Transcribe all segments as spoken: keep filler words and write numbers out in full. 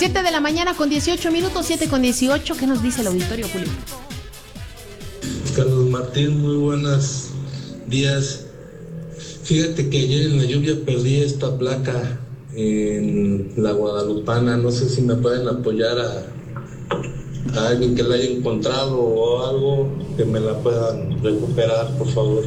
siete de la mañana con dieciocho minutos, siete con dieciocho. ¿Qué nos dice el auditorio, Julio? Carlos Martín, muy buenos días. Fíjate que ayer en la lluvia perdí esta placa en la Guadalupana. No sé si me pueden apoyar a, a alguien que la haya encontrado o algo, que me la puedan recuperar, por favor.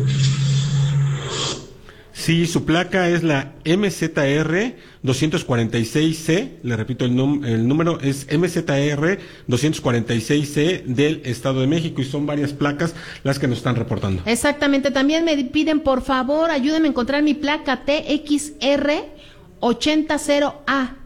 Sí, su placa es la M Z R doscientos cuarenta y seis C, le repito, el, num- el número es M Z R doscientos cuarenta y seis C del Estado de México, y son varias placas las que nos están reportando. Exactamente, también me piden, por favor, ayúdenme a encontrar mi placa T X R ochenta cero A.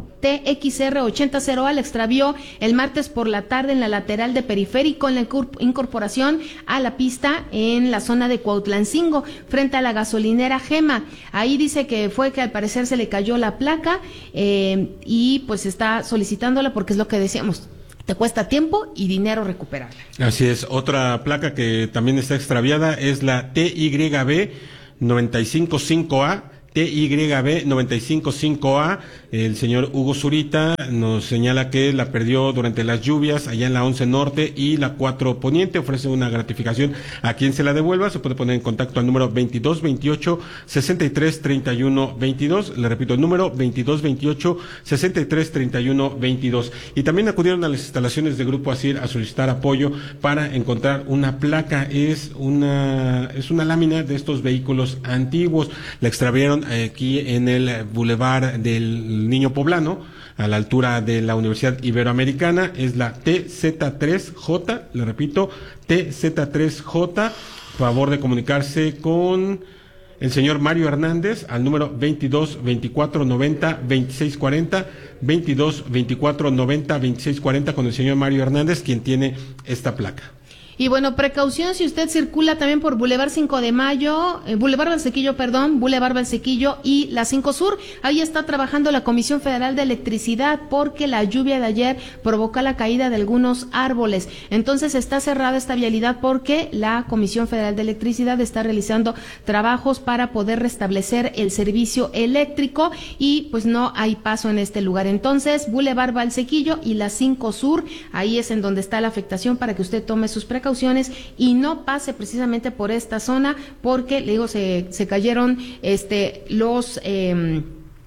T X R ochenta cero A la extravió el martes por la tarde en la lateral de Periférico, en la incorporación a la pista en la zona de Cuautlancingo, frente a la gasolinera Gema. Ahí dice que fue que al parecer se le cayó la placa eh, y pues está solicitándola porque es lo que decíamos. Te cuesta tiempo y dinero recuperarla. Así es. Otra placa que también está extraviada es la T Y B noventa y cinco cinco A. T Y B noventa y cinco cinco A, el señor Hugo Zurita nos señala que la perdió durante las lluvias allá en la once Norte y la cuatro Poniente. Ofrece una gratificación a quien se la devuelva. Se puede poner en contacto al número veintidós veintiocho sesenta y tres treinta y uno veintidós. Le repito, el número veintidós veintiocho sesenta y tres treinta y uno veintidós. Y también acudieron a las instalaciones de Grupo ASIR a solicitar apoyo para encontrar una placa. Es una, es una lámina de estos vehículos antiguos. La extraviaron aquí en el Boulevard del Niño Poblano, a la altura de la Universidad Iberoamericana. Es la T Z tres J, le repito, T Z tres J. Favor de comunicarse con el señor Mario Hernández al número veintidós veinticuatro noventa veintiséis cuarenta, veintidós veinticuatro noventa veintiséis cuarenta, con el señor Mario Hernández, quien tiene esta placa. Y bueno, precaución si usted circula también por Boulevard cinco de Mayo, eh, Boulevard Valsequillo, perdón, Boulevard Valsequillo y la cinco Sur. Ahí está trabajando la Comisión Federal de Electricidad porque la lluvia de ayer provocó la caída de algunos árboles. Entonces está cerrada esta vialidad porque la Comisión Federal de Electricidad está realizando trabajos para poder restablecer el servicio eléctrico y pues no hay paso en este lugar. Entonces, Boulevard Valsequillo y la cinco Sur, ahí es en donde está la afectación para que usted tome sus precauciones y no pase precisamente por esta zona porque, le digo, se, se cayeron este los... Eh,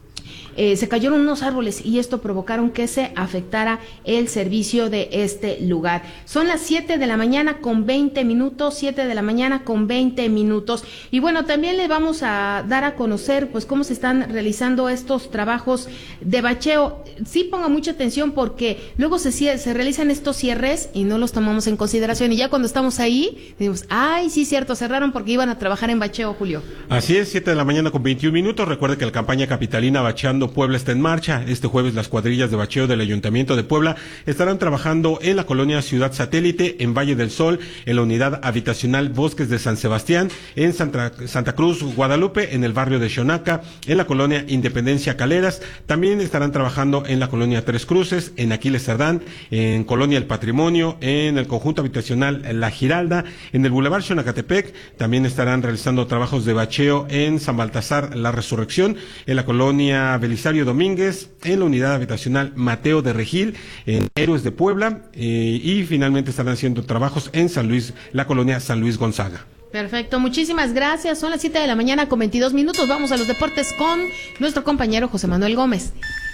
Eh, se cayeron unos árboles y esto provocaron que se afectara el servicio de este lugar. Son las siete de la mañana con veinte minutos, siete de la mañana con veinte minutos. Y bueno, también le vamos a dar a conocer pues cómo se están realizando estos trabajos de bacheo. Sí, ponga mucha atención porque luego se, se realizan estos cierres y no los tomamos en consideración, y ya cuando estamos ahí decimos, ay, sí, cierto, cerraron porque iban a trabajar en bacheo, Julio. Así es, siete de la mañana con veintiún minutos. Recuerde que la campaña capitalina Bacheando Puebla está en marcha. Este jueves las cuadrillas de bacheo del Ayuntamiento de Puebla estarán trabajando en la colonia Ciudad Satélite, en Valle del Sol, en la unidad habitacional Bosques de San Sebastián, en Santa, Santa Cruz, Guadalupe, en el barrio de Xonaca, en la colonia Independencia Caleras. También estarán trabajando en la colonia Tres Cruces, en Aquiles Cerdán, en Colonia El Patrimonio, en el conjunto habitacional La Giralda, en el Boulevard Xonacatepec. También estarán realizando trabajos de bacheo en San Baltasar La Resurrección, en la colonia Belisario Domínguez, en la unidad habitacional Mateo de Regil, en Héroes de Puebla, eh, y finalmente estarán haciendo trabajos en San Luis, la colonia San Luis Gonzaga. Perfecto, muchísimas gracias. Son las siete de la mañana con veintidós minutos. Vamos a los deportes con nuestro compañero José Manuel Gómez.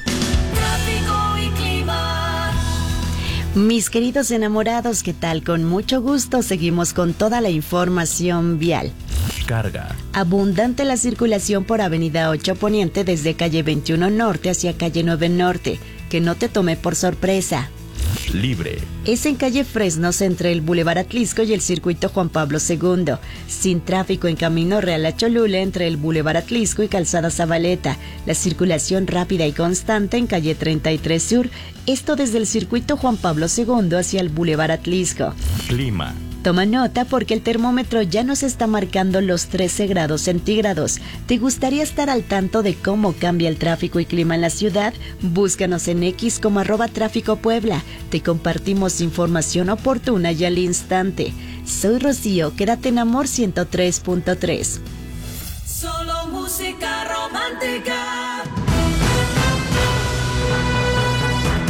Mis queridos enamorados, ¿qué tal? Con mucho gusto seguimos con toda la información vial. Carga. Abundante la circulación por Avenida ocho Poniente desde calle veintiuno Norte hacia calle nueve Norte. Que no te tome por sorpresa. Libre. Es en calle Fresnos entre el Boulevard Atlisco y el Circuito Juan Pablo segundo. Sin tráfico en Camino Real a Cholula entre el Boulevard Atlisco y Calzada Zabaleta. La circulación rápida y constante en calle treinta y tres Sur. Esto desde el Circuito Juan Pablo segundo hacia el Boulevard Atlisco. Clima. Toma nota porque el termómetro ya nos está marcando los trece grados centígrados. ¿Te gustaría estar al tanto de cómo cambia el tráfico y clima en la ciudad? Búscanos en X como arroba tráfico Puebla. Te compartimos información oportuna y al instante. Soy Rocío, quédate en Amor ciento tres punto tres. Solo música romántica.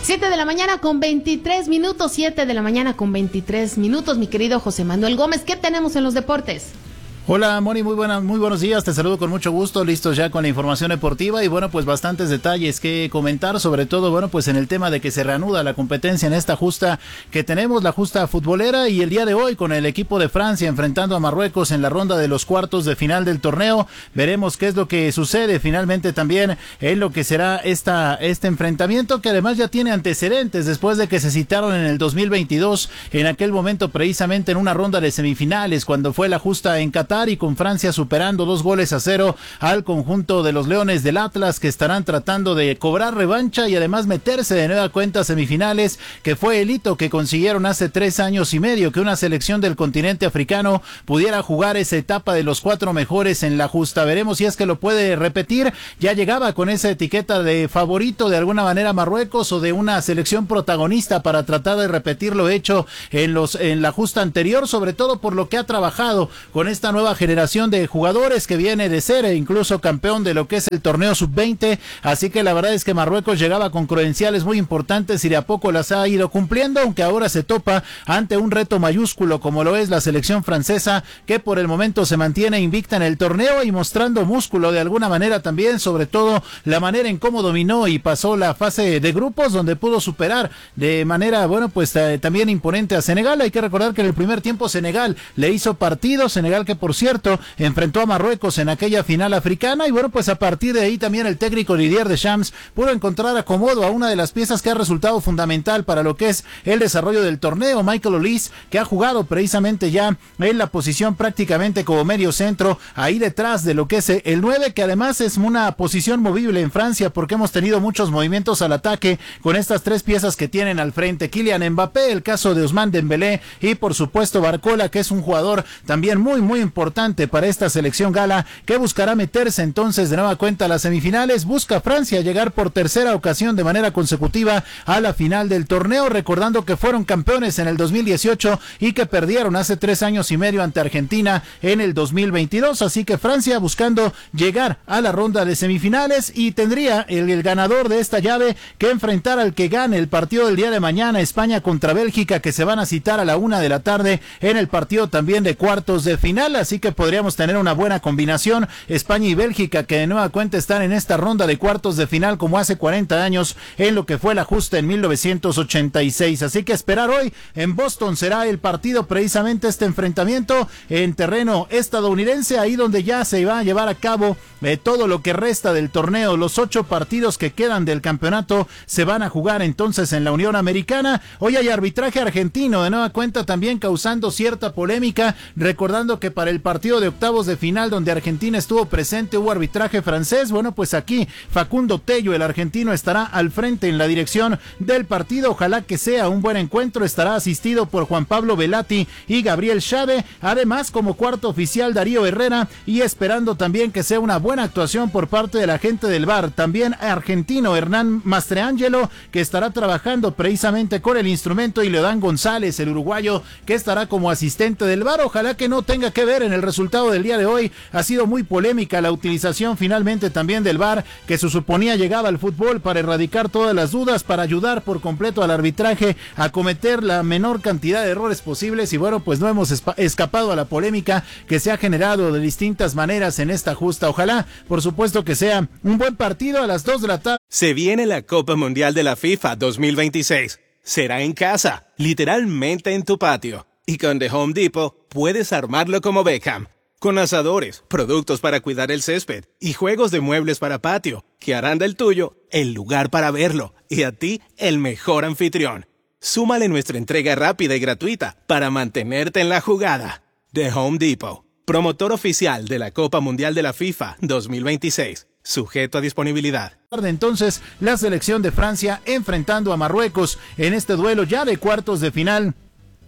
siete de la mañana con veintitrés minutos, siete de la mañana con veintitrés minutos, mi querido José Manuel Gómez, ¿qué tenemos en los deportes? Hola Moni, muy buenas, muy buenos días, te saludo con mucho gusto, listos ya con la información deportiva y bueno, pues bastantes detalles que comentar, sobre todo, bueno, pues en el tema de que se reanuda la competencia en esta justa que tenemos, la justa futbolera, y el día de hoy con el equipo de Francia enfrentando a Marruecos en la ronda de los cuartos de final del torneo, veremos qué es lo que sucede finalmente también en lo que será esta, este enfrentamiento, que además ya tiene antecedentes después de que se citaron en el dos mil veintidós, en aquel momento precisamente en una ronda de semifinales, cuando fue la justa en Qatar, y con Francia superando dos goles a cero al conjunto de los Leones del Atlas, que estarán tratando de cobrar revancha y además meterse de nueva cuenta a semifinales, que fue el hito que consiguieron hace tres años y medio, que una selección del continente africano pudiera jugar esa etapa de los cuatro mejores en la justa. Veremos si es que lo puede repetir. Ya llegaba con esa etiqueta de favorito de alguna manera Marruecos, o de una selección protagonista para tratar de repetir lo hecho en los en la justa anterior, sobre todo por lo que ha trabajado con esta nueva generación de jugadores, que viene de ser incluso campeón de lo que es el torneo sub veinte, así que la verdad es que Marruecos llegaba con credenciales muy importantes y de a poco las ha ido cumpliendo, aunque ahora se topa ante un reto mayúsculo como lo es la selección francesa, que por el momento se mantiene invicta en el torneo y mostrando músculo de alguna manera también, sobre todo la manera en cómo dominó y pasó la fase de grupos, donde pudo superar de manera, bueno, pues eh, también imponente a Senegal. Hay que recordar que en el primer tiempo Senegal le hizo partido, Senegal que por cierto enfrentó a Marruecos en aquella final africana, y bueno, pues a partir de ahí también el técnico Didier Deschamps pudo encontrar acomodo a una de las piezas que ha resultado fundamental para lo que es el desarrollo del torneo, Michael Olise, que ha jugado precisamente ya en la posición prácticamente como medio centro, ahí detrás de lo que es el nueve, que además es una posición movible en Francia, porque hemos tenido muchos movimientos al ataque con estas tres piezas que tienen al frente: Kylian Mbappé, el caso de Ousmane Dembélé y por supuesto Barcola, que es un jugador también muy muy importante para esta selección gala, que buscará meterse entonces de nueva cuenta a las semifinales. Busca Francia llegar por tercera ocasión de manera consecutiva a la final del torneo, recordando que fueron campeones en el dos mil dieciocho y que perdieron hace tres años y medio ante Argentina en el dos mil veintidós, así que Francia buscando llegar a la ronda de semifinales, y tendría el, el ganador de esta llave que enfrentar al que gane el partido del día de mañana, España contra Bélgica, que se van a citar a la una de la tarde en el partido también de cuartos de final, así que podríamos tener una buena combinación, España y Bélgica, que de nueva cuenta están en esta ronda de cuartos de final como hace cuarenta años en lo que fue la justa en mil novecientos ochenta y seis, así que esperar hoy en Boston será el partido, precisamente este enfrentamiento en terreno estadounidense, ahí donde ya se va a llevar a cabo eh, todo lo que resta del torneo. Los ocho partidos que quedan del campeonato se van a jugar entonces en la Unión Americana. Hoy hay arbitraje argentino, de nueva cuenta también causando cierta polémica, recordando que para el partido de octavos de final donde Argentina estuvo presente hubo arbitraje francés. Bueno, pues aquí Facundo Tello, el argentino, estará al frente en la dirección del partido. Ojalá que sea un buen encuentro. Estará asistido por Juan Pablo Velati y Gabriel Chave, además como cuarto oficial Darío Herrera, y esperando también que sea una buena actuación por parte de la gente del V A R, también argentino Hernán Mastrangelo, que estará trabajando precisamente con el instrumento, y Leodán González, el uruguayo, que estará como asistente del V A R. Ojalá que no tenga que ver en el resultado del día de hoy. Ha sido muy polémica la utilización finalmente también del V A R, que se suponía llegaba al fútbol para erradicar todas las dudas, para ayudar por completo al arbitraje a cometer la menor cantidad de errores posibles, y bueno, pues no hemos escapado a la polémica que se ha generado de distintas maneras en esta justa. Ojalá, por supuesto, que sea un buen partido a las dos de la tarde. Se viene la Copa Mundial de la FIFA dos mil veintiséis. Será en casa, literalmente en tu patio. Y con The Home Depot puedes armarlo como Beckham, con asadores, productos para cuidar el césped y juegos de muebles para patio, que harán del tuyo el lugar para verlo y a ti el mejor anfitrión. Súmale nuestra entrega rápida y gratuita para mantenerte en la jugada. The Home Depot, promotor oficial de la Copa Mundial de la FIFA dos mil veintiséis. Sujeto a disponibilidad. Entonces, la selección de Francia enfrentando a Marruecos en este duelo ya de cuartos de final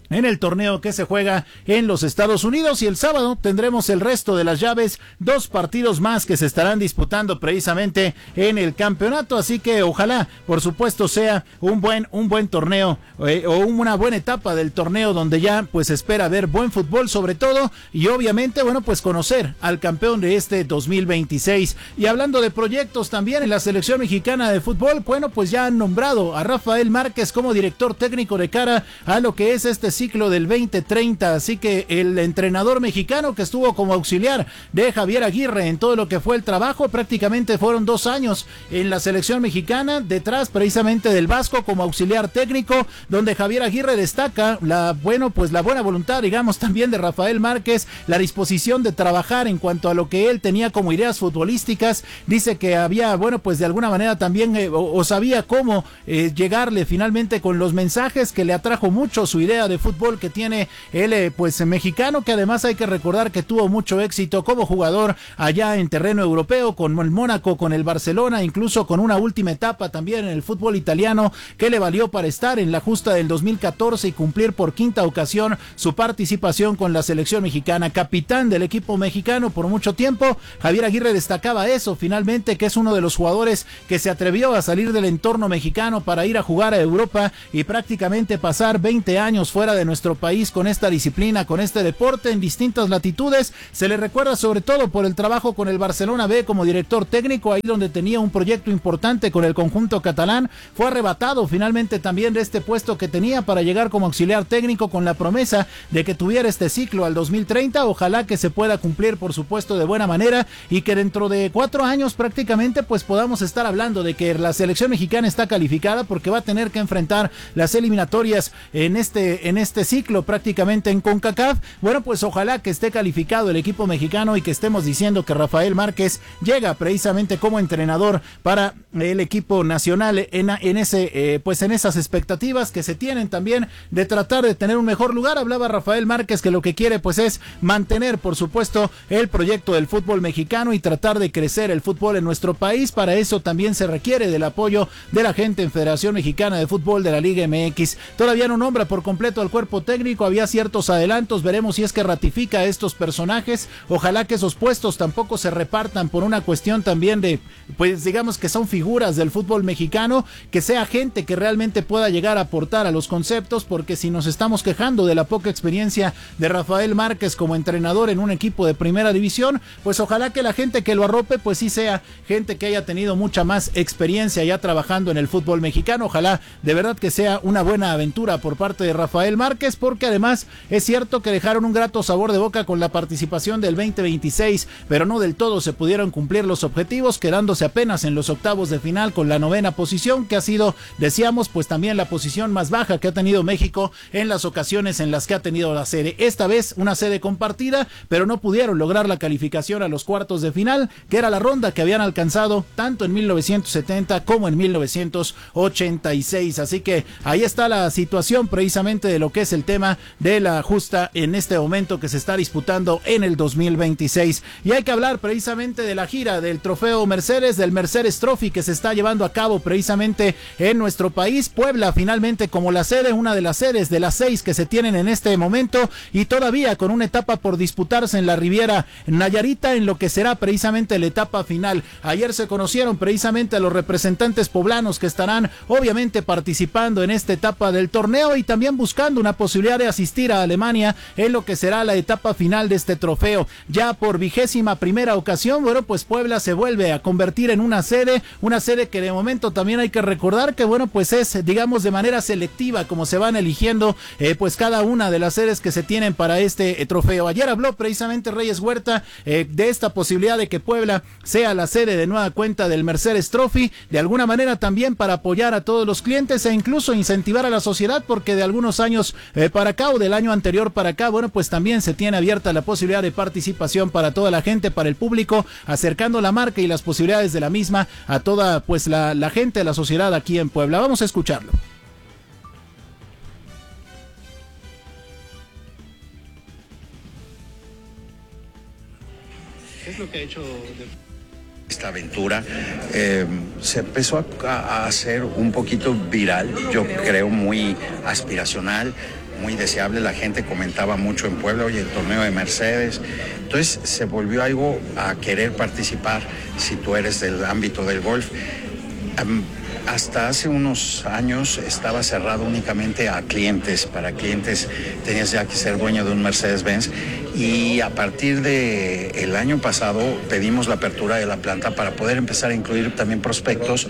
en el torneo que se juega en los Estados Unidos. Y el sábado tendremos el resto de las llaves, dos partidos más que se estarán disputando precisamente en el campeonato, así que ojalá, por supuesto, sea un buen un buen torneo eh, o una buena etapa del torneo donde ya pues espera ver buen fútbol sobre todo, y obviamente, bueno, pues conocer al campeón de este dos mil veintiséis. Y hablando de proyectos también en la selección mexicana de fútbol, bueno, pues ya han nombrado a Rafael Márquez como director técnico de cara a lo que es este ciclo del veinte treinta, así que el entrenador mexicano que estuvo como auxiliar de Javier Aguirre en todo lo que fue el trabajo, prácticamente fueron dos años en la selección mexicana, detrás precisamente del Vasco como auxiliar técnico, donde Javier Aguirre destaca la, bueno, pues la buena voluntad, digamos, también de Rafael Márquez, la disposición de trabajar en cuanto a lo que él tenía como ideas futbolísticas. Dice que había, bueno, pues de alguna manera también eh, o, o sabía cómo eh, llegarle finalmente con los mensajes, que le atrajo mucho su idea de fútbol que tiene él, eh, pues mexicano, que además hay que recordar que tuvo mucho éxito como jugador allá en terreno europeo, con el Mónaco, con el Barcelona, incluso con una última etapa también en el fútbol italiano que le valió para estar en la justa del dos mil catorce y cumplir por quinta ocasión su participación con la selección mexicana. Capitán del equipo mexicano por mucho tiempo, Javier Aguirre destacaba eso finalmente, que es uno de los jugadores que se atrevió a salir del entorno mexicano para ir a jugar a Europa y prácticamente pasar veinte años fuera de nuestro país con esta disciplina, con este deporte en distintas latitudes. Se le recuerda sobre todo por el trabajo con el Barcelona B como director técnico, ahí donde tenía un proyecto importante con el conjunto catalán. Fue arrebatado finalmente también de este puesto que tenía para llegar como auxiliar técnico con la promesa de que tuviera este ciclo al dos mil treinta. Ojalá que se pueda cumplir, por supuesto, de buena manera, y que dentro de cuatro años prácticamente pues podamos estar hablando de que la selección mexicana está calificada, porque va a tener que enfrentar las eliminatorias en este en este ciclo prácticamente en CONCACAF. Bueno, pues ojalá que esté calificado el equipo mexicano y que estemos diciendo que Rafael Márquez llega precisamente como entrenador para el equipo nacional en, en ese eh, pues en esas expectativas que se tienen también de tratar de tener un mejor lugar. Hablaba Rafael Márquez que lo que quiere pues es mantener, por supuesto, el proyecto del fútbol mexicano y tratar de crecer el fútbol en nuestro país. Para eso también se requiere del apoyo de la gente en Federación Mexicana de Fútbol de la Liga M X. Todavía no nombra por completo al cuerpo técnico, había ciertos adelantos, veremos si es que ratifica a estos personajes. Ojalá que esos puestos tampoco se repartan por una cuestión también de, pues digamos que son figuras del fútbol mexicano, que sea gente que realmente pueda llegar a aportar a los conceptos, porque si nos estamos quejando de la poca experiencia de Rafael Márquez como entrenador en un equipo de primera división, pues ojalá que la gente que lo arrope pues sí sea gente que haya tenido mucha más experiencia ya trabajando en el fútbol mexicano. Ojalá de verdad que sea una buena aventura por parte de Rafael Márquez, porque además es cierto que dejaron un grato sabor de boca con la participación del veinte veintiséis, pero no del todo se pudieron cumplir los objetivos, quedándose apenas en los octavos de final con la novena posición, que ha sido, decíamos, pues también la posición más baja que ha tenido México en las ocasiones en las que ha tenido la sede. Esta vez una sede compartida, pero no pudieron lograr la calificación a los cuartos de final, que era la ronda que habían alcanzado tanto en mil novecientos setenta como en mil novecientos ochenta y seis. Así que ahí está la situación precisamente de lo que es el tema de la justa en este momento que se está disputando en el dos mil veintiséis. Y hay que hablar precisamente de la gira del trofeo Mercedes, del Mercedes Trophy, que se está llevando a cabo precisamente en nuestro país. Puebla finalmente como la sede, una de las sedes de las seis que se tienen en este momento, y todavía con una etapa por disputarse en la Riviera Nayarita, en lo que será precisamente la etapa final. Ayer se conocieron precisamente a los representantes poblanos que estarán obviamente participando en esta etapa del torneo y también buscando una posibilidad de asistir a Alemania en lo que será la etapa final de este trofeo. Ya por vigésima primera ocasión, bueno, pues Puebla se vuelve a convertir en una sede, una sede que de momento también hay que recordar que, bueno, pues es, digamos, de manera selectiva como se van eligiendo eh, pues cada una de las sedes que se tienen para este eh, trofeo. Ayer habló precisamente Reyes Huerta eh, de esta posibilidad de que Puebla sea la sede de nueva cuenta del Mercedes Trophy, de alguna manera también para apoyar a todos los clientes e incluso incentivar a la sociedad, porque de algunos años eh, para acá o del año anterior para acá, bueno, pues también se tiene abierta la posibilidad de participación para toda la gente, para el público, acercando la marca y las posibilidades de la misma a toda pues la, la gente, la sociedad aquí en Puebla. Vamos a escucharlo. ¿Qué es lo que ha hecho de... esta aventura? Eh, se empezó a, a hacer un poquito viral, yo creo muy aspiracional, muy deseable. La gente comentaba mucho en Puebla, oye, el torneo de Mercedes. Entonces se volvió algo a querer participar si tú eres del ámbito del golf. Um, Hasta hace unos años estaba cerrado únicamente a clientes. Para clientes tenías ya que ser dueño de un Mercedes-Benz. Y a partir del año pasado pedimos la apertura de la planta para poder empezar a incluir también prospectos,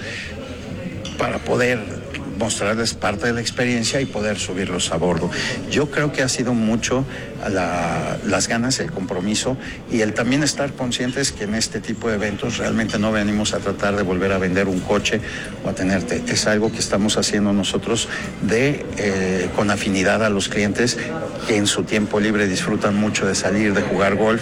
para poder mostrarles parte de la experiencia y poder subirlos a bordo. Yo creo que ha sido mucho la, las ganas, el compromiso y el también estar conscientes que en este tipo de eventos realmente no venimos a tratar de volver a vender un coche o a tenerte. Es algo que estamos haciendo nosotros de eh, con afinidad a los clientes que en su tiempo libre disfrutan mucho de salir, de jugar golf.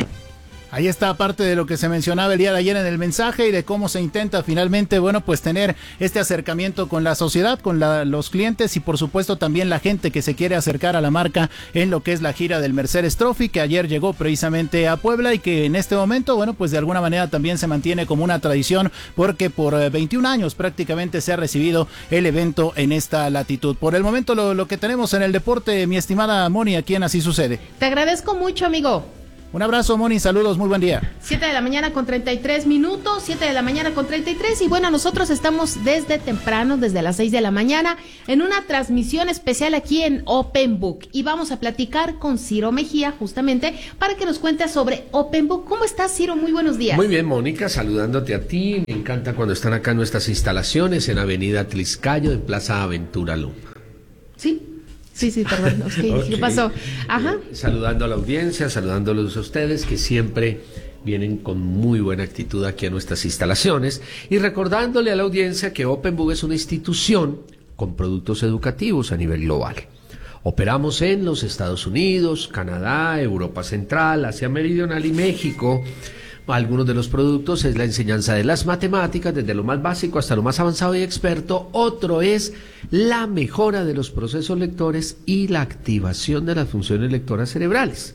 Ahí está parte de lo que se mencionaba el día de ayer en el mensaje y de cómo se intenta finalmente, bueno, pues tener este acercamiento con la sociedad, con la, los clientes y por supuesto también la gente que se quiere acercar a la marca en lo que es la gira del Mercedes Trophy, que ayer llegó precisamente a Puebla y que en este momento, bueno, pues de alguna manera también se mantiene como una tradición porque por veintiún años prácticamente se ha recibido el evento en esta latitud. Por el momento lo, lo que tenemos en el deporte, mi estimada Moni, aquí en Así Sucede. Te agradezco mucho, amigo. Un abrazo, Moni, saludos, muy buen día. siete de la mañana con treinta y tres minutos, siete de la mañana con treinta y tres, y bueno, nosotros estamos desde temprano, desde las seis de la mañana, en una transmisión especial aquí en Open Book, y vamos a platicar con Ciro Mejía, justamente, para que nos cuente sobre Open Book. ¿Cómo estás, Ciro? Muy buenos días. Muy bien, Mónica, saludándote a ti, me encanta cuando están acá nuestras instalaciones en Avenida Tliscayo, en Plaza Aventura Loma. Sí. Sí, sí, perdón. Okay. Okay. ¿Qué pasó? Ajá. Eh, saludando a la audiencia, saludándolos a ustedes que siempre vienen con muy buena actitud aquí a nuestras instalaciones y recordándole a la audiencia que Open Book es una institución con productos educativos a nivel global. Operamos en los Estados Unidos, Canadá, Europa Central, Asia Meridional y México. Algunos de los productos es la enseñanza de las matemáticas, desde lo más básico hasta lo más avanzado y experto. Otro es la mejora de los procesos lectores y la activación de las funciones lectoras cerebrales.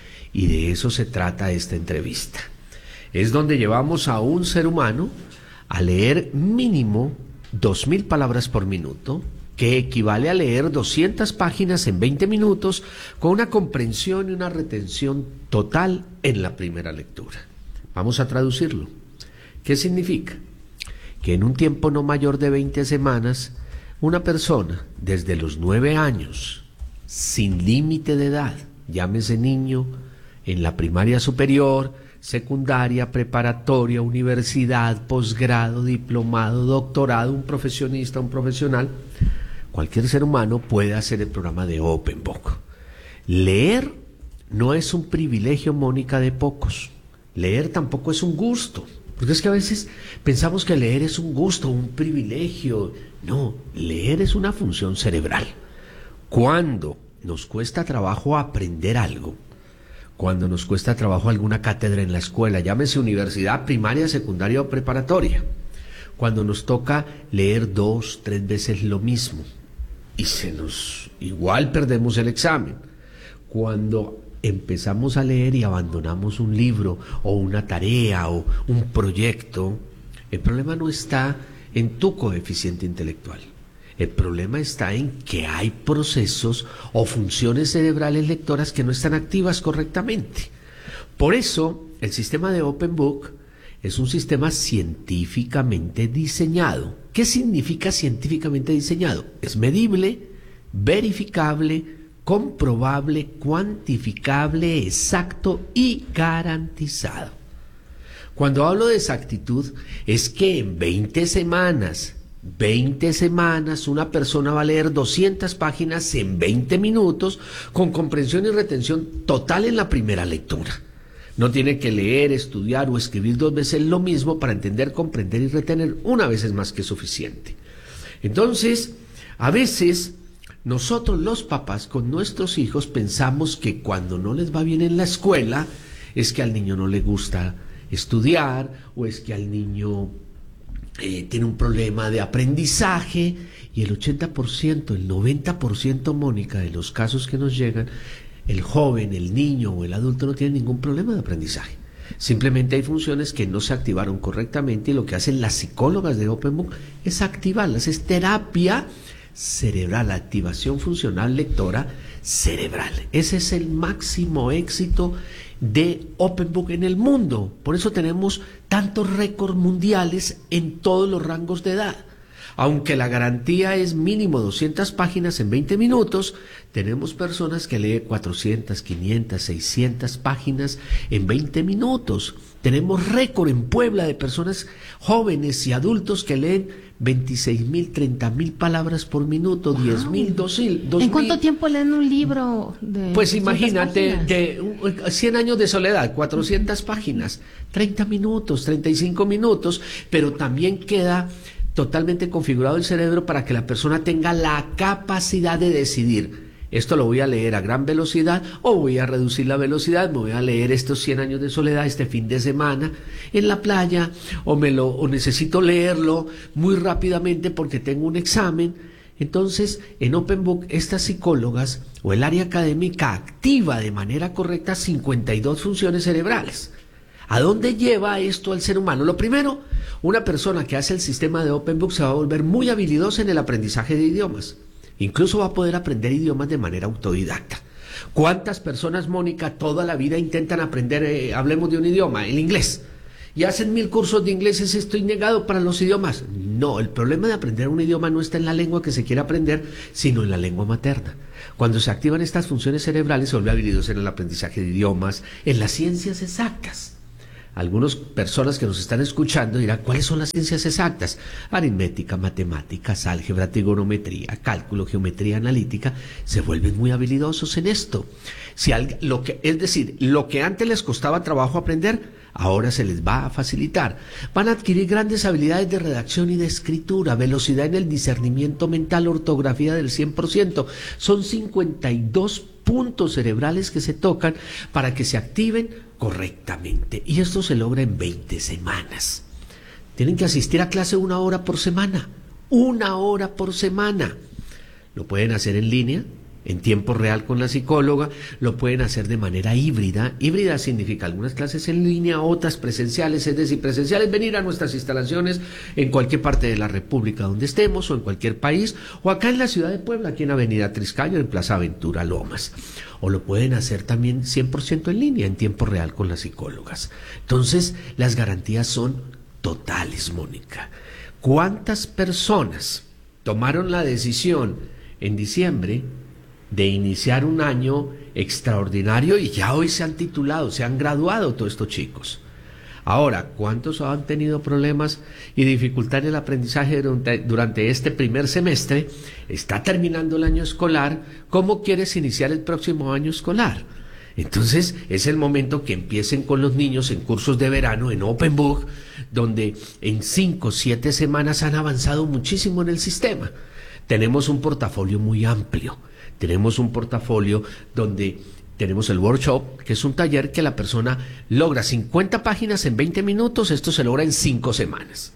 Y de eso se trata esta entrevista. Es donde llevamos a un ser humano a leer mínimo dos mil palabras por minuto, que equivale a leer doscientas páginas en veinte minutos, con una comprensión y una retención total en la primera lectura. Vamos a traducirlo. ¿Qué significa? Que en un tiempo no mayor de veinte semanas, una persona desde los nueve años, sin límite de edad, llámese niño, en la primaria superior, secundaria, preparatoria, universidad, posgrado, diplomado, doctorado, un profesionista, un profesional, cualquier ser humano puede hacer el programa de Open Book. Leer no es un privilegio, Mónica, de pocos. Leer tampoco es un gusto, porque es que a veces pensamos que leer es un gusto, un privilegio. No, leer es una función cerebral. Cuando nos cuesta trabajo aprender algo, cuando nos cuesta trabajo alguna cátedra en la escuela, llámese universidad, primaria, secundaria o preparatoria, cuando nos toca leer dos, tres veces lo mismo y se nos igual perdemos el examen, cuando empezamos a leer y abandonamos un libro o una tarea o un proyecto, el problema no está en tu coeficiente intelectual. El problema está en que hay procesos o funciones cerebrales lectoras que no están activas correctamente. Por eso, el sistema de Open Book es un sistema científicamente diseñado. ¿Qué significa científicamente diseñado? Es medible, verificable, comprobable, cuantificable, exacto y garantizado. Cuando hablo de exactitud, es que en veinte semanas, veinte semanas, una persona va a leer doscientas páginas en veinte minutos con comprensión y retención total en la primera lectura. No tiene que leer, estudiar o escribir dos veces lo mismo para entender, comprender y retener. Una vez es más que suficiente. Entonces, a veces nosotros los papás con nuestros hijos pensamos que cuando no les va bien en la escuela es que al niño no le gusta estudiar o es que al niño eh, tiene un problema de aprendizaje, y el ochenta por ciento, el noventa por ciento, Mónica, de los casos que nos llegan, el joven, el niño o el adulto no tiene ningún problema de aprendizaje. Simplemente hay funciones que no se activaron correctamente y lo que hacen las psicólogas de Open Book es activarlas, es terapia cerebral, activación funcional lectora cerebral. Ese es el máximo éxito de OpenBook en el mundo. Por eso tenemos tantos récords mundiales en todos los rangos de edad. Aunque la garantía es mínimo doscientas páginas en veinte minutos, tenemos personas que leen cuatrocientas, quinientas, seiscientas páginas en veinte minutos. Tenemos récord en Puebla de personas jóvenes y adultos que leen veintiséis mil, treinta mil palabras por minuto, wow. diez mil, dos mil. ¿En cuánto tiempo leen un libro? De pues imagínate, de cien años de soledad, cuatrocientas páginas, treinta minutos, treinta y cinco minutos, pero también queda totalmente configurado el cerebro para que la persona tenga la capacidad de decidir. Esto lo voy a leer a gran velocidad o voy a reducir la velocidad, me voy a leer estos cien años de soledad este fin de semana en la playa o, me lo, o necesito leerlo muy rápidamente porque tengo un examen. Entonces, en OpenBook, estas psicólogas o el área académica activa de manera correcta cincuenta y dos funciones cerebrales. ¿A dónde lleva esto al ser humano? Lo primero, una persona que hace el sistema de OpenBook se va a volver muy habilidosa en el aprendizaje de idiomas. Incluso va a poder aprender idiomas de manera autodidacta. ¿Cuántas personas, Mónica, toda la vida intentan aprender, eh, hablemos de un idioma, el inglés? Y hacen mil cursos de inglés, ¿es esto innegado para los idiomas? No, el problema de aprender un idioma no está en la lengua que se quiere aprender, sino en la lengua materna. Cuando se activan estas funciones cerebrales, se vuelve habilidosa en el aprendizaje de idiomas, en las ciencias exactas. Algunas personas que nos están escuchando dirán, ¿cuáles son las ciencias exactas? Aritmética, matemáticas, álgebra, trigonometría, cálculo, geometría analítica, se vuelven muy habilidosos en esto. Si al, lo que, es decir, lo que antes les costaba trabajo aprender, ahora se les va a facilitar. Van a adquirir grandes habilidades de redacción y de escritura, velocidad en el discernimiento mental, ortografía del cien por ciento. Son cincuenta y dos puntos cerebrales que se tocan para que se activen correctamente. Y esto se logra en veinte semanas. Tienen que asistir a clase una hora por semana. Una hora por semana. Lo pueden hacer en línea, en tiempo real con la psicóloga, lo pueden hacer de manera híbrida. Híbrida significa algunas clases en línea, otras presenciales, es decir, presenciales, venir a nuestras instalaciones en cualquier parte de la República donde estemos o en cualquier país, o acá en la ciudad de Puebla, aquí en Avenida Triscayo, en Plaza Aventura Lomas. O lo pueden hacer también cien por ciento en línea, en tiempo real con las psicólogas. Entonces, las garantías son totales, Mónica. ¿Cuántas personas tomaron la decisión en diciembre de iniciar un año extraordinario y ya hoy se han titulado, se han graduado todos estos chicos? Ahora, ¿cuántos han tenido problemas y dificultad en el aprendizaje durante, durante este primer semestre? Está terminando el año escolar, ¿cómo quieres iniciar el próximo año escolar? Entonces, es el momento que empiecen con los niños en cursos de verano, en OpenBook, donde en cinco, siete semanas han avanzado muchísimo en el sistema. Tenemos un portafolio muy amplio. Tenemos un portafolio donde tenemos el workshop, que es un taller que la persona logra cincuenta páginas en veinte minutos, esto se logra en cinco semanas.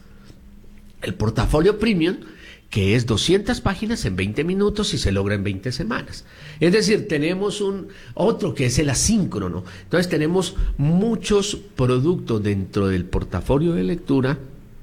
El portafolio premium, que es doscientas páginas en veinte minutos y se logra en veinte semanas. Es decir, tenemos un otro que es el asíncrono. Entonces tenemos muchos productos dentro del portafolio de lectura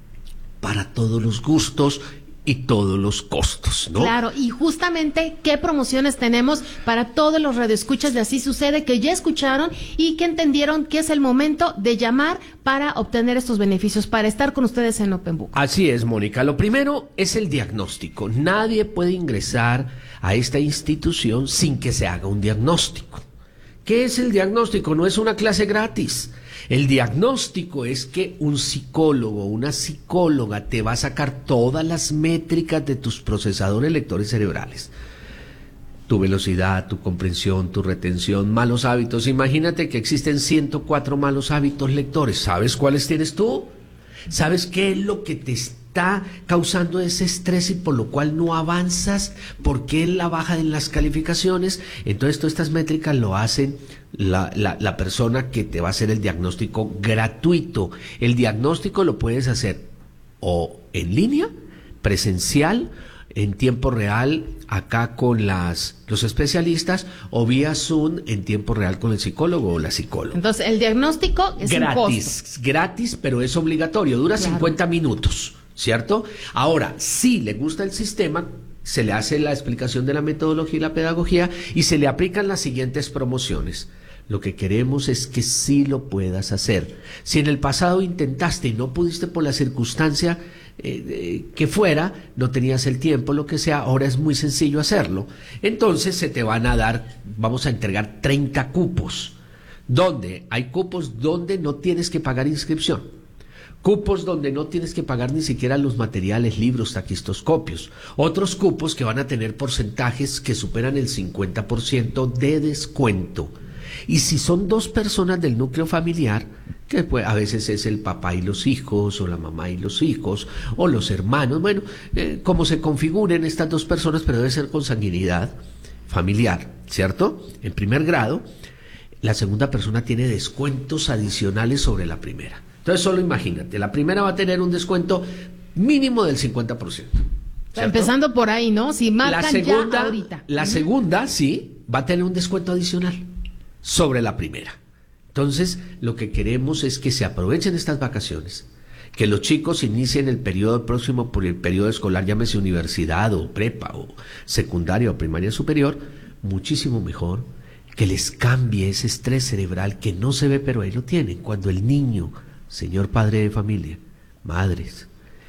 para todos los gustos y todos los costos, ¿no? Claro, y justamente qué promociones tenemos para todos los radioescuchas de Así Sucede, que ya escucharon y que entendieron que es el momento de llamar para obtener estos beneficios, para estar con ustedes en OpenBook. Así es, Mónica. Lo primero es el diagnóstico. Nadie puede ingresar a esta institución sin que se haga un diagnóstico. ¿Qué es el diagnóstico? No es una clase gratis. El diagnóstico es que un psicólogo, una psicóloga te va a sacar todas las métricas de tus procesadores lectores cerebrales. Tu velocidad, tu comprensión, tu retención, malos hábitos. Imagínate que existen ciento cuatro malos hábitos lectores. ¿Sabes cuáles tienes tú? ¿Sabes qué es lo que te está causando ese estrés y por lo cual no avanzas? ¿Por qué la baja en las calificaciones? Entonces todas estas métricas lo hacen la, la, la persona que te va a hacer el diagnóstico gratuito. El diagnóstico lo puedes hacer o en línea, presencial, en tiempo real, acá con las los especialistas, o vía Zoom en tiempo real con el psicólogo o la psicóloga. Entonces, el diagnóstico es gratis, gratis, pero es obligatorio, dura claro. cincuenta minutos, ¿cierto? Ahora, si le gusta el sistema, se le hace la explicación de la metodología y la pedagogía y se le aplican las siguientes promociones. Lo que queremos es que sí lo puedas hacer. Si en el pasado intentaste y no pudiste por la circunstancia eh, eh, que fuera, no tenías el tiempo, lo que sea, ahora es muy sencillo hacerlo. Entonces se te van a dar, vamos a entregar treinta cupos. Donde hay cupos donde no tienes que pagar inscripción. Cupos donde no tienes que pagar ni siquiera los materiales, libros, taquistoscopios. Otros cupos que van a tener porcentajes que superan el cincuenta por ciento de descuento. Y si son dos personas del núcleo familiar, que pues a veces es el papá y los hijos, o la mamá y los hijos, o los hermanos, bueno, eh, como se configuren estas dos personas, pero debe ser consanguinidad familiar, ¿cierto? En primer grado, la segunda persona tiene descuentos adicionales sobre la primera. Entonces solo imagínate, la primera va a tener un descuento mínimo del cincuenta por ciento. ¿Cierto? Empezando por ahí, ¿no? Si marcan la segunda, ya ahorita. La uh-huh. segunda, sí, va a tener un descuento adicional sobre la primera. Entonces, lo que queremos es que se aprovechen estas vacaciones, que los chicos inicien el periodo próximo por el periodo escolar, llámese universidad o prepa o secundaria o primaria superior, muchísimo mejor, que les cambie ese estrés cerebral que no se ve, pero ahí lo tienen. Cuando el niño, señor padre de familia, madres,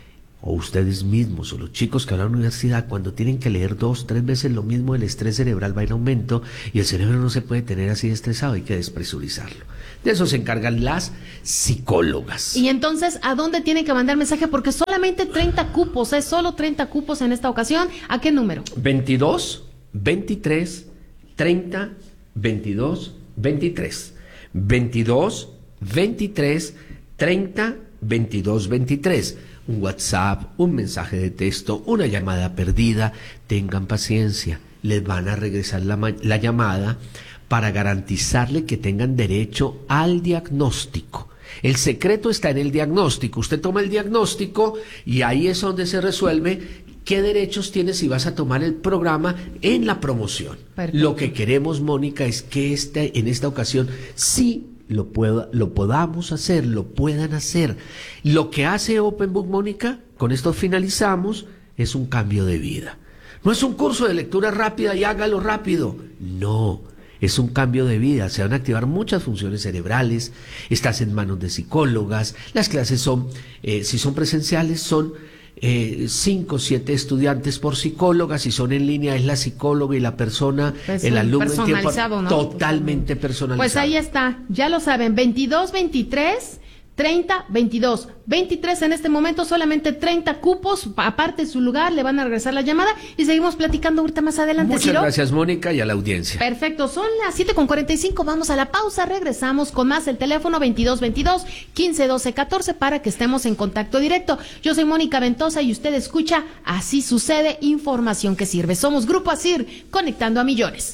o ustedes mismos, o los chicos que van a la universidad, cuando tienen que leer dos, tres veces lo mismo, el estrés cerebral va en aumento y el cerebro no se puede tener así estresado, hay que despresurizarlo. De eso se encargan las psicólogas. Y entonces, ¿a dónde tienen que mandar mensaje? Porque solamente treinta cupos, es solo treinta cupos en esta ocasión. ¿A qué número? veintidós, veintitrés, treinta, veintidós, veintitrés. veintidós, veintitrés, treinta, veintidós, veintitrés. Un WhatsApp, un mensaje de texto, una llamada perdida. Tengan paciencia, les van a regresar la, la llamada para garantizarle que tengan derecho al diagnóstico. El secreto está en el diagnóstico. Usted toma el diagnóstico y ahí es donde se resuelve qué derechos tienes si vas a tomar el programa en la promoción. Perfecto. Lo que queremos, Mónica, es que este, en esta ocasión sí lo pueda, lo podamos hacer, lo puedan hacer. Lo que hace Open Book, Mónica, con esto finalizamos, es un cambio de vida. No es un curso de lectura rápida y hágalo rápido. No, es un cambio de vida. Se van a activar muchas funciones cerebrales. Estás en manos de psicólogas. Las clases son, eh, si son presenciales, son Eh, cinco o siete estudiantes por psicóloga. Si son en línea, es la psicóloga y la persona, pues el alumno en tiempo, ¿no? Totalmente personalizado. Pues ahí está, ya lo saben, veintidós, veintitrés, treinta, veintidós, veintitrés en este momento, solamente treinta cupos, aparte de su lugar, le van a regresar la llamada y seguimos platicando ahorita más adelante. Muchas ¿Ciro? Gracias, Mónica, y a la audiencia. Perfecto, son las siete con cuarenta y cinco, vamos a la pausa, regresamos con más, el teléfono veintidós, veintidós, quince, doce, catorce para que estemos en contacto directo. Yo soy Mónica Ventosa y usted escucha Así Sucede, información que sirve. Somos Grupo ASIR, conectando a millones.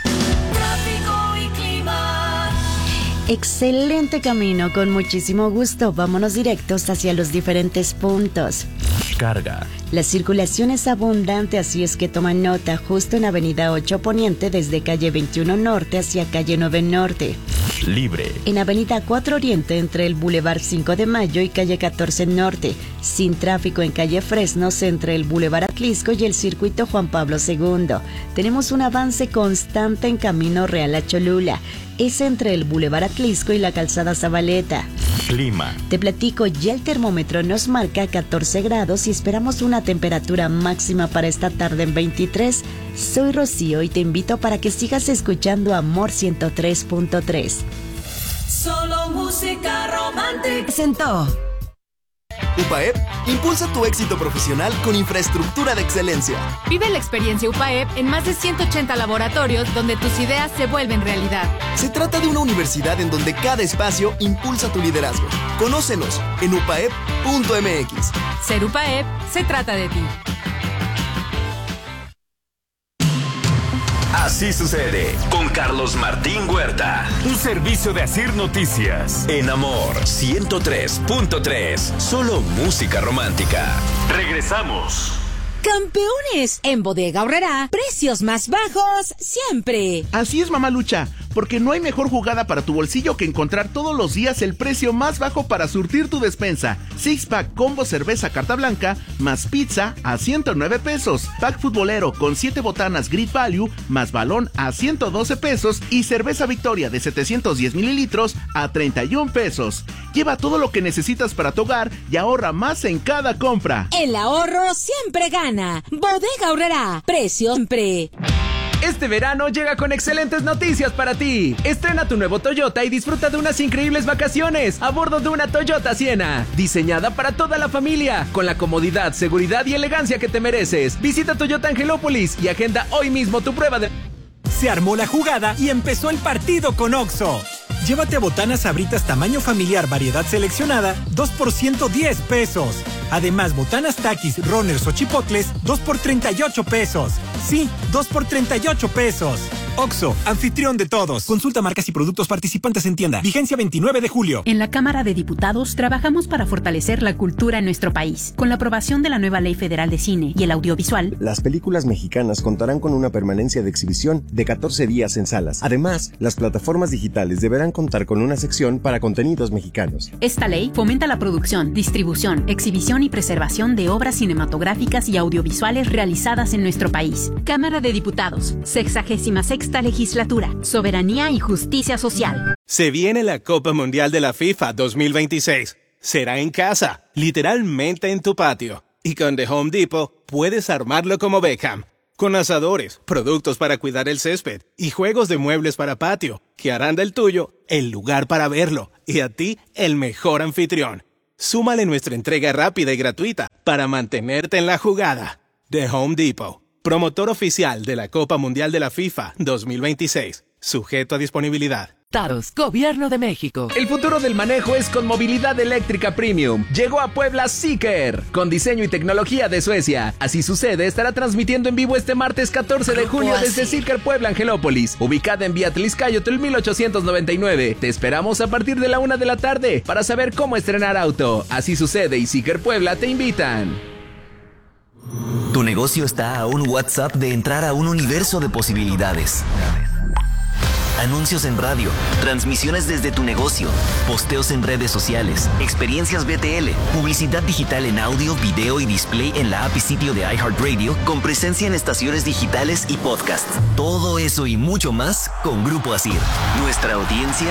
Excelente camino, con muchísimo gusto. Vámonos directos hacia los diferentes puntos. Carga. La circulación es abundante, así es que toma nota, justo en Avenida ocho Poniente, desde calle veintiuno Norte hacia calle nueve Norte. Libre. En Avenida cuatro Oriente, entre el Boulevard cinco de Mayo y calle catorce Norte. Sin tráfico en calle Fresnos, entre el Boulevard Atlisco y el circuito Juan Pablo segundo. Tenemos un avance constante en Camino Real a Cholula. Es entre el Boulevard Atlisco y la calzada Zabaleta. Clima. Te platico, ya el termómetro nos marca catorce grados y esperamos una temperatura máxima para esta tarde en veintitrés. Soy Rocío y te invito para que sigas escuchando Amor ciento tres punto tres. Solo música romántica. Presentó. UPAEP impulsa tu éxito profesional con infraestructura de excelencia. Vive la experiencia UPAEP en más de ciento ochenta laboratorios donde tus ideas se vuelven realidad. Se trata de una universidad en donde cada espacio impulsa tu liderazgo. Conócenos en upaep punto m x. Ser UPAEP se trata de ti. Así Sucede con Carlos Martín Huerta. Un servicio de Asir Noticias. En Amor ciento tres punto tres. Solo música romántica. Regresamos. Campeones, en Bodega Aurrerá, precios más bajos siempre. Así es, Mamá Lucha. porque no hay mejor jugada para tu bolsillo que encontrar todos los días el precio más bajo para surtir tu despensa. Six Pack Combo Cerveza Carta Blanca más pizza a ciento nueve pesos. Pack futbolero con siete botanas Great Value más balón a ciento doce pesos y cerveza Victoria de setecientos diez mililitros a treinta y un pesos. Lleva todo lo que necesitas para tu hogar y ahorra más en cada compra. El ahorro siempre gana. Bodega Aurrerá. Precio siempre. Este verano llega con excelentes noticias para ti. Estrena tu nuevo Toyota y disfruta de unas increíbles vacaciones a bordo de una Toyota Siena, diseñada para toda la familia, con la comodidad, seguridad y elegancia que te mereces. Visita Toyota Angelópolis y agenda hoy mismo tu prueba de... Se armó la jugada y empezó el partido con Oxxo. Llévate a botanas Sabritas tamaño familiar variedad seleccionada, dos por ciento diez pesos. Además, botanas Takis, Runners o Chipotles, dos por treinta y ocho pesos. Sí, dos por treinta y ocho pesos. Oxxo, anfitrión de todos. Consulta marcas y productos participantes en tienda. Vigencia veintinueve de julio. En la Cámara de Diputados trabajamos para fortalecer la cultura en nuestro país. Con la aprobación de la nueva Ley Federal de Cine y el Audiovisual, las películas mexicanas contarán con una permanencia de exhibición de catorce días en salas. Además, las plataformas digitales deberán contar con una sección para contenidos mexicanos. Esta ley fomenta la producción, distribución, exhibición y preservación de obras cinematográficas y audiovisuales realizadas en nuestro país. Cámara de Diputados, sexagésima sexta legislatura, soberanía y justicia social. Se viene la Copa Mundial de la FIFA dos mil veintiséis. Será en casa, literalmente en tu patio. Y con The Home Depot puedes armarlo como Beckham. Con asadores, productos para cuidar el césped y juegos de muebles para patio, que harán del tuyo el lugar para verlo y a ti el mejor anfitrión. Súmale nuestra entrega rápida y gratuita para mantenerte en la jugada. The Home Depot, promotor oficial de la Copa Mundial de la FIFA dos mil veintiséis, sujeto a disponibilidad. Taros, Gobierno de México. El futuro del manejo es con movilidad eléctrica premium. Llegó a Puebla Zeekr, con diseño y tecnología de Suecia. Así sucede, estará transmitiendo en vivo este martes catorce de junio desde Zeekr Puebla Angelópolis, ubicada en Vía Tliscayotl mil ochocientos noventa y nueve. Te esperamos a partir de la una de la tarde para saber cómo estrenar auto. Así sucede y Zeekr Puebla te invitan. Tu negocio está a un WhatsApp de entrar a un universo de posibilidades. Anuncios en radio, transmisiones desde tu negocio, posteos en redes sociales, experiencias B T L, publicidad digital en audio, video y display en la app y sitio de iHeartRadio, con presencia en estaciones digitales y podcasts. Todo eso y mucho más con Grupo Asir. Nuestra audiencia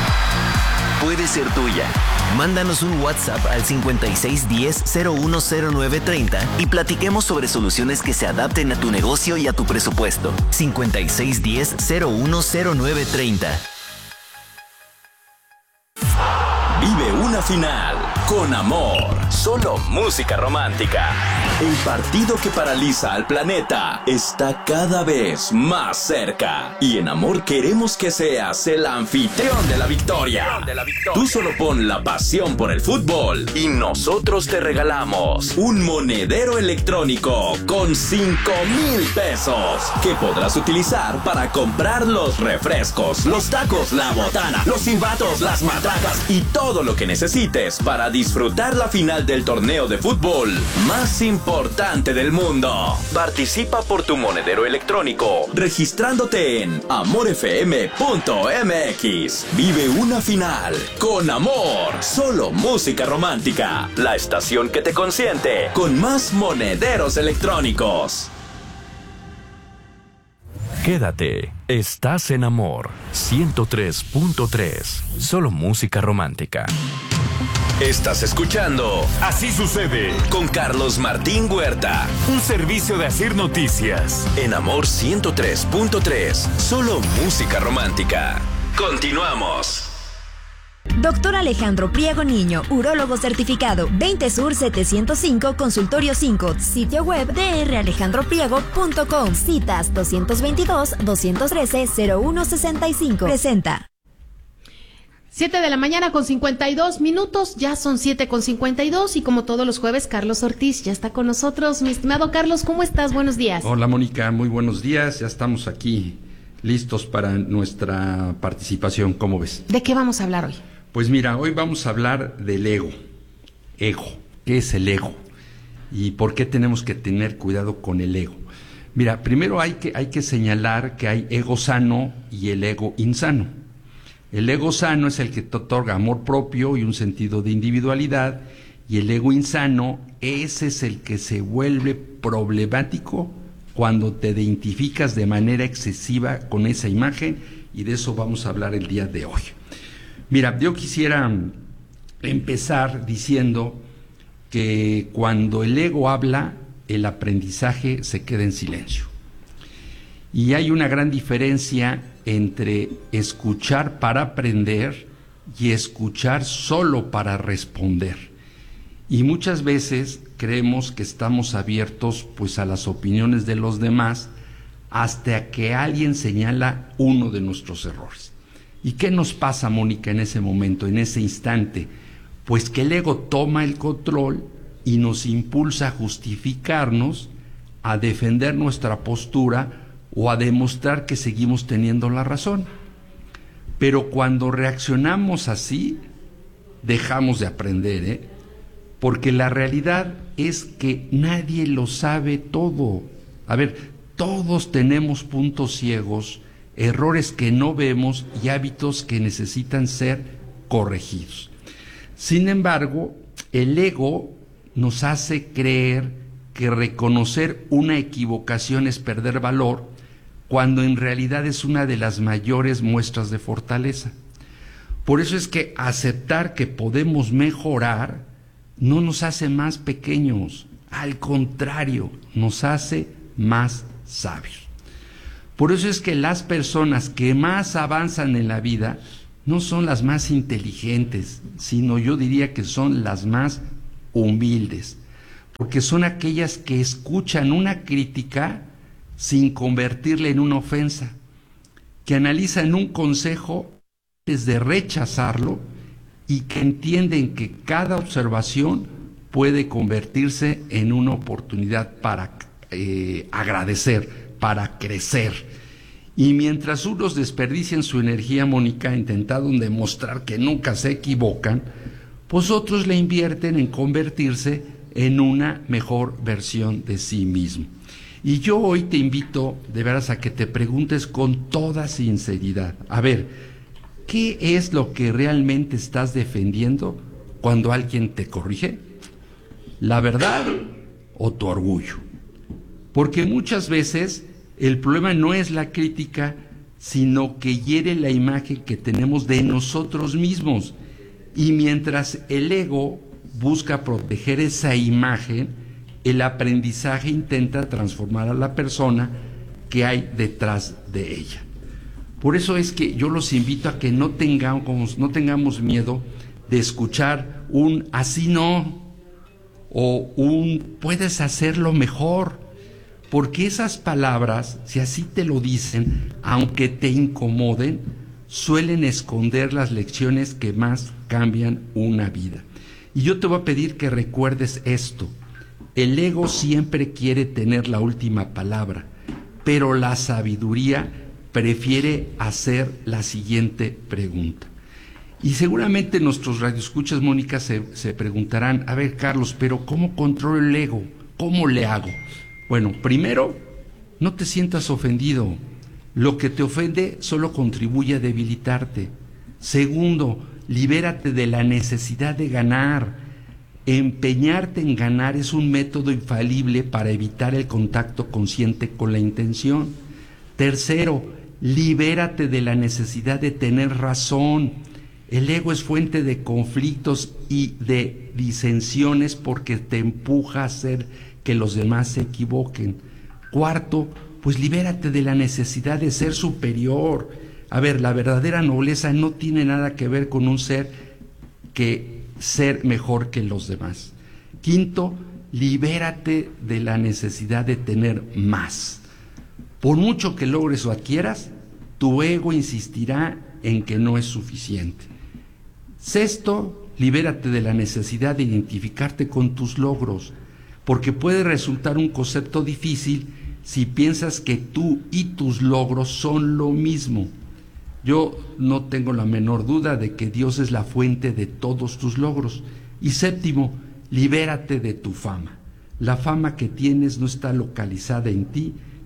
puede ser tuya. Mándanos un WhatsApp al cincuenta y seis diez cero uno cero nueve treinta y platiquemos sobre soluciones que se adapten a tu negocio y a tu presupuesto. cincuenta y seis diez cero uno cero nueve treinta. Vive una final con amor. Solo música romántica. El partido que paraliza al planeta está cada vez más cerca. Y en Amor queremos que seas el anfitrión de la victoria. Tú solo pon la pasión por el fútbol y nosotros te regalamos un monedero electrónico con cinco mil pesos que podrás utilizar para comprar los refrescos, los tacos, la botana, los silbatos, las matracas y todo lo que necesites para disfrutar la final del torneo de fútbol más importante del mundo. Participa por tu monedero electrónico registrándote en amor f m punto m x. Vive una final con amor. Solo música romántica. La estación que te consiente con más monederos electrónicos. Quédate, estás en Amor ciento tres punto tres. Solo música romántica. Estás escuchando Así Sucede con Carlos Martín Huerta. Un servicio de Asir Noticias. En Amor ciento tres punto tres. Solo música romántica. Continuamos. Doctor Alejandro Priego Niño, urólogo certificado, veinte Sur setecientos cinco, Consultorio cinco, sitio web d r alejandro priego punto com, citas dos veintidós, doscientos trece, cero uno sesenta y cinco. Presenta. Siete de la mañana con cincuenta y dos minutos, ya son siete con cincuenta y dos y como todos los jueves, Carlos Ortiz ya está con nosotros. Mi estimado Carlos, ¿cómo estás? Buenos días. Hola Mónica, muy buenos días, ya estamos aquí listos para nuestra participación, ¿cómo ves? ¿De qué vamos a hablar hoy? Pues mira, hoy vamos a hablar del ego. Ego, ¿qué es el ego? ¿Y por qué tenemos que tener cuidado con el ego? Mira, primero hay que, hay que señalar que hay ego sano y el ego insano. El ego sano es el que te otorga amor propio y un sentido de individualidad, y el ego insano, ese es el que se vuelve problemático cuando te identificas de manera excesiva con esa imagen, y de eso vamos a hablar el día de hoy. Mira, yo quisiera empezar diciendo que cuando el ego habla, el aprendizaje se queda en silencio. Y hay una gran diferencia entre escuchar para aprender y escuchar solo para responder. Y muchas veces creemos que estamos abiertos pues a las opiniones de los demás hasta que alguien señala uno de nuestros errores. ¿Y qué nos pasa, Mónica, en ese momento, en ese instante? Pues que el ego toma el control y nos impulsa a justificarnos, a defender nuestra postura o a demostrar que seguimos teniendo la razón. Pero cuando reaccionamos así, dejamos de aprender, ¿eh? Porque la realidad es que nadie lo sabe todo. A ver, todos tenemos puntos ciegos, errores que no vemos y hábitos que necesitan ser corregidos. Sin embargo, el ego nos hace creer que reconocer una equivocación es perder valor, cuando en realidad es una de las mayores muestras de fortaleza. Por eso es que aceptar que podemos mejorar no nos hace más pequeños, al contrario, nos hace más sabios. Por eso es que las personas que más avanzan en la vida no son las más inteligentes, sino yo diría que son las más humildes, porque son aquellas que escuchan una crítica sin convertirla en una ofensa, que analizan un consejo antes de rechazarlo y que entienden que cada observación puede convertirse en una oportunidad para eh, agradecer, para crecer. Y mientras unos desperdician su energía, Mónica, intentando demostrar que nunca se equivocan, pues otros la invierten en convertirse en una mejor versión de sí mismo. Y yo hoy te invito de veras a que te preguntes con toda sinceridad, a ver, ¿qué es lo que realmente estás defendiendo cuando alguien te corrige? ¿La verdad o tu orgullo? Porque muchas veces el problema no es la crítica, sino que hiere la imagen que tenemos de nosotros mismos. Y mientras el ego busca proteger esa imagen, el aprendizaje intenta transformar a la persona que hay detrás de ella. Por eso es que yo los invito a que no tengamos, no tengamos miedo de escuchar un así no, o un puedes hacerlo mejor, porque esas palabras, si así te lo dicen, aunque te incomoden, suelen esconder las lecciones que más cambian una vida. Y yo te voy a pedir que recuerdes esto: el ego siempre quiere tener la última palabra, pero la sabiduría prefiere hacer la siguiente pregunta. Y seguramente nuestros radioescuchas, Mónica, se, se preguntarán, a ver, Carlos, pero ¿cómo controlo el ego? ¿Cómo le hago? Bueno, primero, no te sientas ofendido. Lo que te ofende solo contribuye a debilitarte. Segundo, libérate de la necesidad de ganar. Empeñarte en ganar es un método infalible para evitar el contacto consciente con la intención. Tercero, libérate de la necesidad de tener razón. El ego es fuente de conflictos y de disensiones porque te empuja a hacer que los demás se equivoquen. Cuarto, pues libérate de la necesidad de ser superior. A ver, la verdadera nobleza no tiene nada que ver con un ser que ser mejor que los demás. Quinto, libérate de la necesidad de tener más. Por mucho que logres o adquieras, tu ego insistirá en que no es suficiente. Sexto, libérate de la necesidad de identificarte con tus logros, porque puede resultar un concepto difícil si piensas que tú y tus logros son lo mismo. Yo no tengo la menor duda de que Dios es la fuente de todos tus logros. Y séptimo, libérate de tu fama. La fama que tienes no está localizada en ti,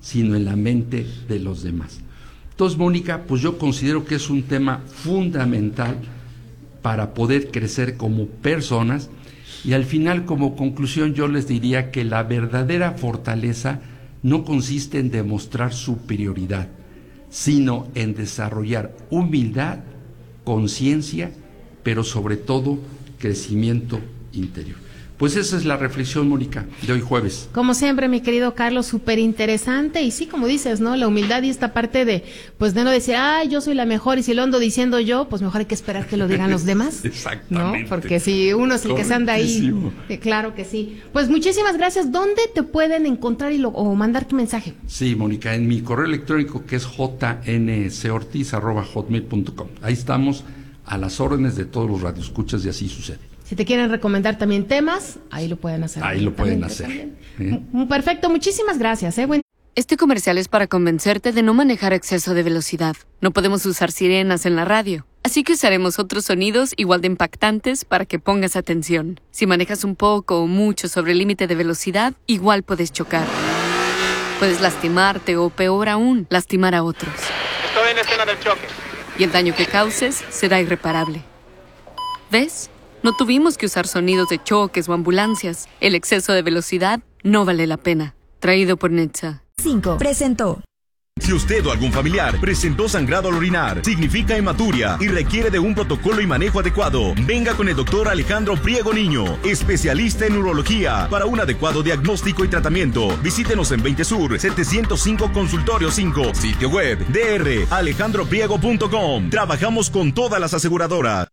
sino en la mente de los demás. Entonces, Mónica, pues yo considero que es un tema fundamental para poder crecer como personas, y al final, como conclusión, yo les diría que la verdadera fortaleza no consiste en demostrar superioridad, sino en desarrollar humildad, conciencia, pero sobre todo crecimiento interior. Pues esa es la reflexión, Mónica, de hoy jueves. Como siempre, mi querido Carlos, súper interesante, y sí, como dices, ¿no? La humildad y esta parte de, pues de no decir, ay, yo soy la mejor, y si lo ando diciendo yo, pues mejor hay que esperar que lo digan los demás. Exactamente. ¿No? Porque si uno es el que se anda ahí, eh, claro que sí. Pues muchísimas gracias. ¿Dónde te pueden encontrar y lo, o mandar tu mensaje? Sí, Mónica, en mi correo electrónico, que es j n c ortiz arroba hotmail punto com. Ahí estamos a las órdenes de todos los radioescuchas, y así sucede. Si te quieren recomendar también temas, ahí lo pueden hacer. Ahí lo pueden hacer. ¿Eh? Perfecto, muchísimas gracias. ¿eh? Buen... Este comercial es para convencerte de no manejar a exceso de velocidad. No podemos usar sirenas en la radio, así que usaremos otros sonidos igual de impactantes para que pongas atención. Si manejas un poco o mucho sobre el límite de velocidad, igual puedes chocar. Puedes lastimarte o, peor aún, lastimar a otros. Estoy en escena del choque. Y el daño que causes será irreparable. ¿Ves? No tuvimos que usar sonidos de choques o ambulancias. El exceso de velocidad no vale la pena. Traído por Netza. cinco. Presentó. Si usted o algún familiar presentó sangrado al orinar, significa hematuria y requiere de un protocolo y manejo adecuado, venga con el doctor Alejandro Priego Niño, especialista en urología, para un adecuado diagnóstico y tratamiento. Visítenos en veinte Sur, setecientos cinco Consultorio cinco, sitio web d r alejandro priego punto com. Trabajamos con todas las aseguradoras.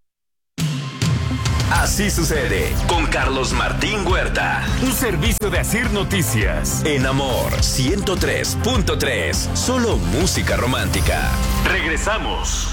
Así sucede con Carlos Martín Huerta. Un servicio de Asir Noticias. En Amor ciento tres punto tres. Solo música romántica. Regresamos.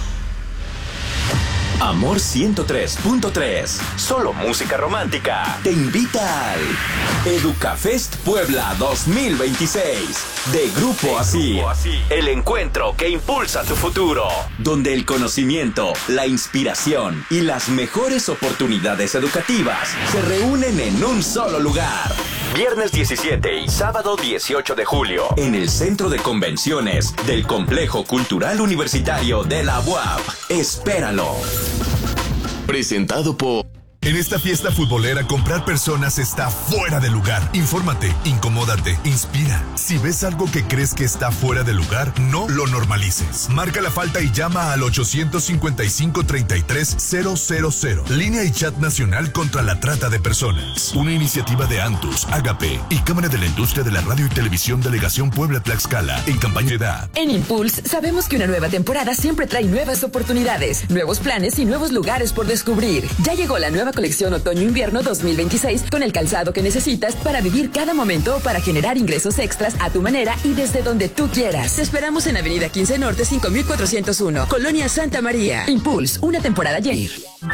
Amor ciento tres punto tres. Solo música romántica. Te invita al Educafest Puebla dos mil veintiséis. De Grupo Asir. El encuentro que impulsa tu futuro. Donde el conocimiento, la inspiración y las mejores oportunidades educativas se reúnen en un solo lugar. Viernes diecisiete y sábado dieciocho de julio. En el Centro de Convenciones del Complejo Cultural Universitario de la U A P. Espéralo. Presentado por... En esta fiesta futbolera, comprar personas está fuera de lugar. Infórmate, incomódate, inspira. Si ves algo que crees que está fuera de lugar, no lo normalices. Marca la falta y llama al ochocientos cincuenta y cinco, treinta y tres, cero cero cero. Línea y chat nacional contra la trata de personas. Una iniciativa de Antus, Agape y Cámara de la Industria de la Radio y Televisión Delegación Puebla-Tlaxcala, en campaña de edad. En Impulse sabemos que una nueva temporada siempre trae nuevas oportunidades, nuevos planes y nuevos lugares por descubrir. Ya llegó la nueva colección Otoño-Invierno dos mil veintiséis con el calzado que necesitas para vivir cada momento o para generar ingresos extras a tu manera y desde donde tú quieras. Te esperamos en Avenida quince Norte cinco mil cuatrocientos uno, Colonia Santa María. Impulse, una temporada llena.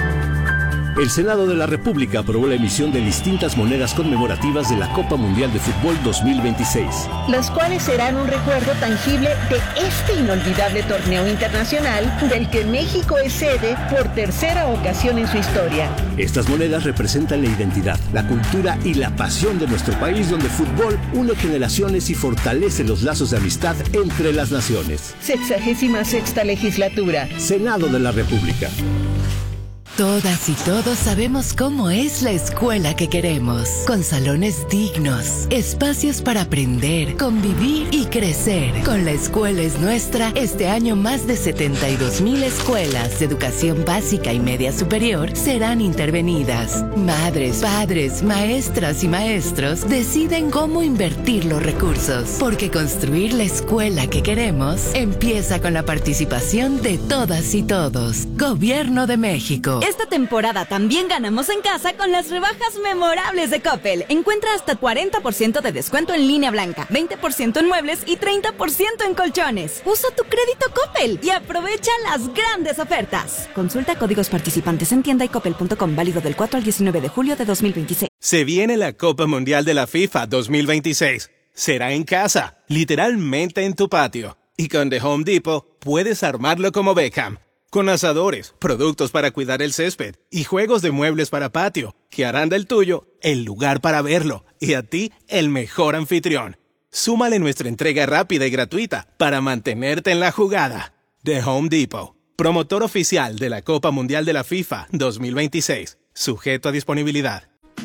El Senado de la República aprobó la emisión de distintas monedas conmemorativas de la Copa Mundial de Fútbol dos mil veintiséis. Las cuales serán un recuerdo tangible de este inolvidable torneo internacional del que México es sede por tercera ocasión en su historia. Estas monedas representan la identidad, la cultura y la pasión de nuestro país, donde el fútbol une generaciones y fortalece los lazos de amistad entre las naciones. Sexagésima sexta legislatura. Senado de la República. Todas y todos sabemos cómo es la escuela que queremos, con salones dignos, espacios para aprender, convivir y crecer. Con La Escuela es Nuestra, este año más de setenta y dos mil escuelas de educación básica y media superior serán intervenidas. Madres, padres, maestras y maestros deciden cómo invertir los recursos, porque construir la escuela que queremos empieza con la participación de todas y todos. Gobierno de México. Esta temporada también ganamos en casa con las rebajas memorables de Coppel. Encuentra hasta cuarenta por ciento de descuento en línea blanca, veinte por ciento en muebles y treinta por ciento en colchones. Usa tu crédito Coppel y aprovecha las grandes ofertas. Consulta códigos participantes en tienda y coppel punto com, válido del cuatro al diecinueve de julio de dos mil veintiséis. Se viene la Copa Mundial de la FIFA dos mil veintiséis. Será en casa, literalmente en tu patio. Y con The Home Depot puedes armarlo como Beckham. Con asadores, productos para cuidar el césped y juegos de muebles para patio, que harán del tuyo el lugar para verlo y a ti el mejor anfitrión. Súmale nuestra entrega rápida y gratuita para mantenerte en la jugada. The Home Depot, promotor oficial de la Copa Mundial de la FIFA dos mil veintiséis, sujeto a disponibilidad.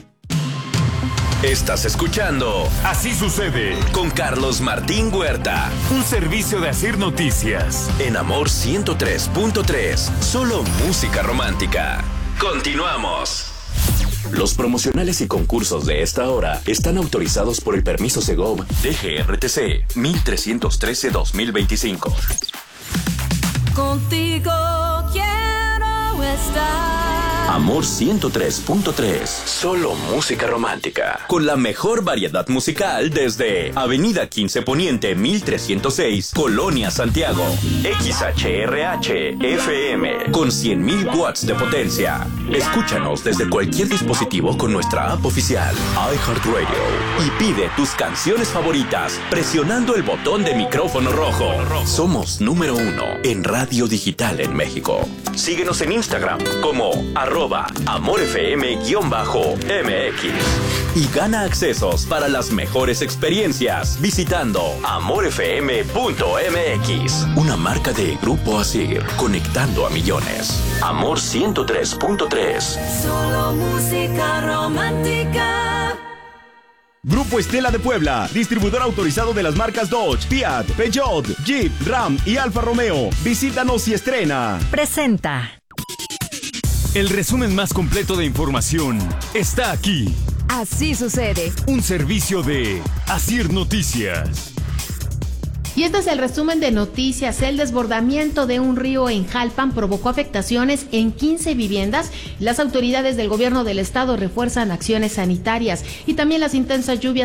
Estás escuchando Así Sucede con Carlos Martín Huerta. Un servicio de Asir Noticias. En Amor ciento tres punto tres. Solo música romántica. Continuamos. Los promocionales y concursos de esta hora están autorizados por el permiso Segov D G R T C mil trescientos trece guión dos mil veinticinco. Contigo quiero estar. Amor ciento tres punto tres. Solo música romántica. Con la mejor variedad musical desde Avenida quince Poniente mil trescientos seis, Colonia Santiago. X H R H F M con cien mil watts de potencia. Escúchanos desde cualquier dispositivo con nuestra app oficial iHeartRadio y pide tus canciones favoritas presionando el botón de micrófono rojo. Somos número uno en radio digital en México. Síguenos en Instagram como arroba amorfm-mx y gana accesos para las mejores experiencias visitando amorfm punto m x. Una marca de Grupo Asir, conectando a millones. Amor ciento tres punto tres. Solo música romántica. Grupo Estela de Puebla, distribuidor autorizado de las marcas Dodge, Fiat, Peugeot, Jeep, Ram y Alfa Romeo. Visítanos y estrena. Presenta. El resumen más completo de información está aquí. Así Sucede. Un servicio de Asir Noticias. Y este es el resumen de noticias. El desbordamiento de un río en Jalpan provocó afectaciones en quince viviendas. Las autoridades del gobierno del estado refuerzan acciones sanitarias y también las intensas lluvias